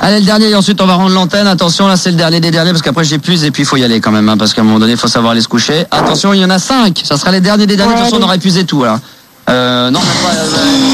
Allez, le dernier, et ensuite on va rendre l'antenne. Attention, là c'est le dernier des derniers, parce qu'après j'épuise et puis il faut y aller quand même, hein, parce qu'à un moment donné il faut savoir aller se coucher. Attention, il y en a 5, ça sera les derniers des derniers, de toute façon on aura épuisé tout là. Non, même pas.